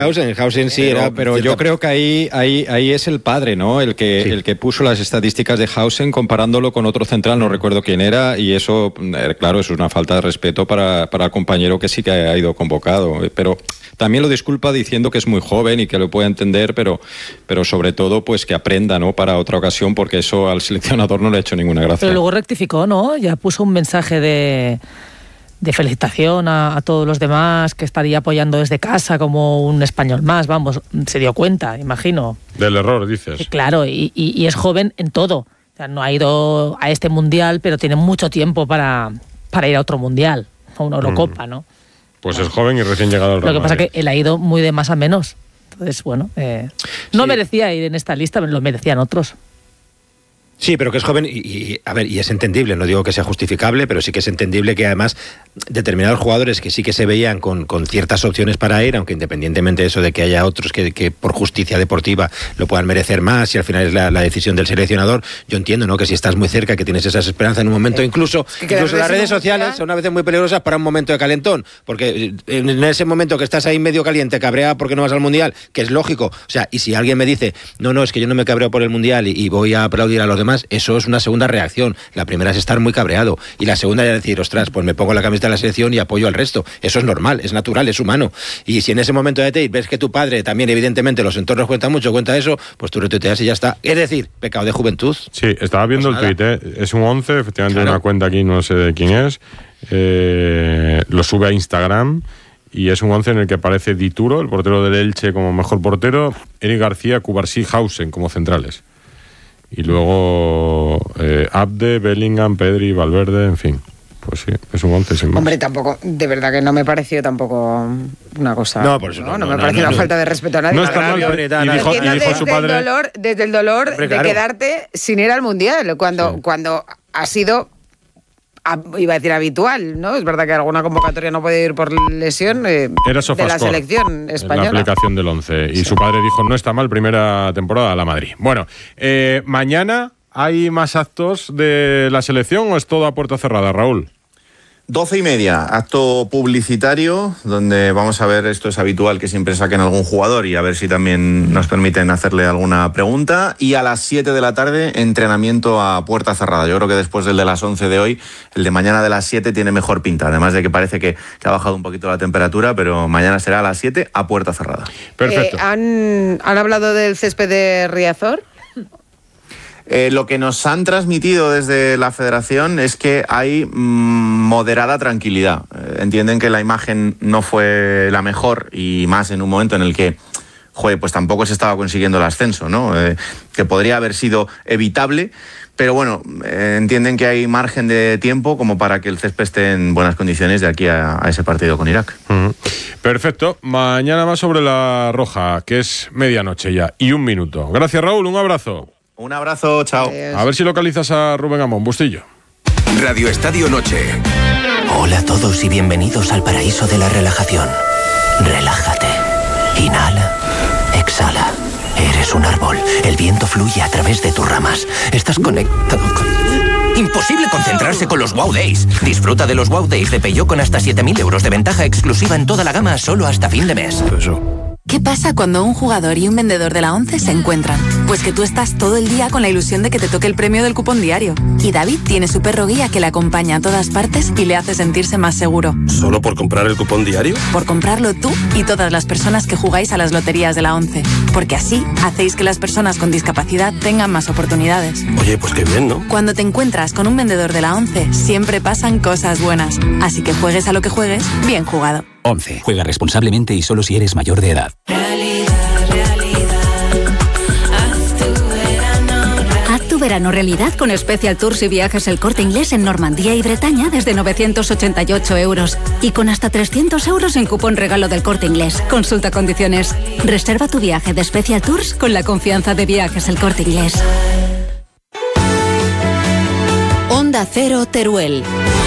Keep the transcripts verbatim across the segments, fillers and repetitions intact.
Hausen, Hausen sí pero, era... Pero yo creo que ahí, ahí, ahí es el padre, ¿no? El que, sí. el que puso las estadísticas de Hausen comparándolo con otro central, no recuerdo quién era, y eso, claro, eso es una falta de respeto para, para el compañero que sí que ha ido convocado. Pero también lo disculpa diciendo que es muy joven y que lo puede entender, pero, pero sobre todo pues que aprenda, ¿no? Para otra ocasión, porque eso al seleccionador no le ha hecho ninguna gracia. Pero luego rectificó, ¿no? Ya puso un mensaje de... de felicitación a, a todos los demás, que estaría apoyando desde casa como un español más, vamos, se dio cuenta, imagino. Del error, dices. Sí, claro, y, y, y es joven en todo. O sea, no ha ido a este mundial, pero tiene mucho tiempo para, para ir a otro mundial, a una Eurocopa, ¿no? Pues es joven y recién llegado al Real Lo que pasa Madrid. es que él ha ido muy de más a menos. Entonces, bueno, eh, no sí. merecía ir en esta lista, lo merecían otros. Sí, pero que es joven y, y, a ver, y es entendible, no digo que sea justificable, pero sí que es entendible que además determinados jugadores que sí que se veían con, con ciertas opciones para ir, aunque independientemente de eso de que haya otros que, que por justicia deportiva lo puedan merecer más y al final es la, la decisión del seleccionador, yo entiendo, ¿no? Que si estás muy cerca, que tienes esas esperanzas en un momento, incluso, incluso las redes sociales son a veces muy peligrosas para un momento de calentón, porque en ese momento que estás ahí medio caliente, cabreado porque no vas al Mundial, que es lógico, o sea, y si alguien me dice, no, no, es que yo no me cabreo por el Mundial y, y voy a aplaudir a los demás, eso es una segunda reacción. La primera es estar muy cabreado y la segunda es decir, ostras, pues me pongo la camiseta de la selección y apoyo al resto. Eso es normal, es natural, es humano. Y si en ese momento de te ves que tu padre también, evidentemente, los entornos cuentan mucho, cuenta eso, pues tú retuiteas y ya está. Es decir, pecado de juventud. Sí, estaba viendo pues el tuit, ¿eh? Es un once, efectivamente, claro. Una cuenta aquí, no sé de quién es, eh, lo sube a Instagram. Y es un once en el que aparece Dituro, el portero del Elche, como mejor portero, Eric García, Cubarsí, Hausen como centrales. Y luego eh, Abde, Bellingham, Pedri, Valverde, en fin. Pues sí, es un once sin más. Hombre, tampoco, de verdad que no me pareció tampoco una cosa... No, por eso no, no, no, no me no, pareció no, una no, falta de respeto a nadie. No está mal, y dijo, y dijo desde, su padre... el dolor, desde el dolor Hombre, de claro. quedarte sin ir al Mundial, cuando, sí. cuando ha sido... iba a decir habitual, ¿no? Es verdad que alguna convocatoria no puede ir por lesión eh, Era de la selección española. En la aplicación del once. Y sí. Su padre dijo, no está mal, primera temporada a la Madrid. Bueno, eh, mañana hay más actos de la selección o es todo a puerta cerrada, Raúl. Doce y media, acto publicitario, donde vamos a ver, esto es habitual que siempre saquen algún jugador y a ver si también nos permiten hacerle alguna pregunta. Y a las siete de la tarde, entrenamiento a puerta cerrada. Yo creo que después del de las once de hoy, el de mañana de las siete tiene mejor pinta. Además de que parece que, que ha bajado un poquito la temperatura, pero mañana será a las siete a puerta cerrada. Perfecto. Eh, ¿han, ¿Han hablado del césped de Riazor? Eh, lo que nos han transmitido desde la Federación es que hay mmm, moderada tranquilidad. Eh, entienden que la imagen no fue la mejor y más en un momento en el que, joder, pues tampoco se estaba consiguiendo el ascenso, ¿no? Eh, que podría haber sido evitable, pero bueno, eh, entienden que hay margen de tiempo como para que el césped esté en buenas condiciones de aquí a, a ese partido con Irak. Uh-huh. Perfecto. Mañana más sobre la Roja, que es medianoche ya y un minuto. Gracias, Raúl. Un abrazo. Un abrazo, chao. Adiós. A ver si localizas a Rubén Amón, Bustillo. Radio Estadio Noche. Hola a todos y bienvenidos al paraíso de la relajación. Relájate. Inhala. Exhala. Eres un árbol. El viento fluye a través de tus ramas. Estás conectado con... Imposible concentrarse con los Wow Days. Disfruta de los Wow Days de Peugeot con hasta siete mil euros de ventaja exclusiva en toda la gama solo hasta fin de mes. Eso. ¿Qué pasa cuando un jugador y un vendedor de la ONCE se encuentran? Pues que tú estás todo el día con la ilusión de que te toque el premio del cupón diario. Y David tiene su perro guía que le acompaña a todas partes y le hace sentirse más seguro. ¿Solo por comprar el cupón diario? Por comprarlo tú y todas las personas que jugáis a las loterías de la ONCE. Porque así hacéis que las personas con discapacidad tengan más oportunidades. Oye, pues qué bien, ¿no? Cuando te encuentras con un vendedor de la ONCE, siempre pasan cosas buenas. Así que juegues a lo que juegues, bien jugado. ONCE. Juega responsablemente y solo si eres mayor de edad. Realidad, realidad. Haz tu verano realidad. Haz tu verano realidad con Special Tours y Viajes El Corte Inglés en Normandía y Bretaña desde novecientos ochenta y ocho euros. Y con hasta trescientos euros en cupón regalo del Corte Inglés. Consulta condiciones. Reserva tu viaje de Special Tours con la confianza de Viajes El Corte Inglés. Onda Cero Teruel.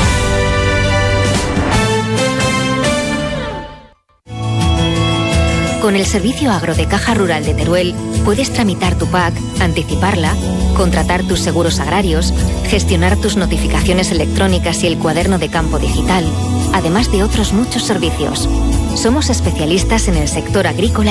Con el servicio agro de Caja Rural de Teruel puedes tramitar tu P A C, anticiparla, contratar tus seguros agrarios, gestionar tus notificaciones electrónicas y el cuaderno de campo digital, además de otros muchos servicios. Somos especialistas en el sector agrícola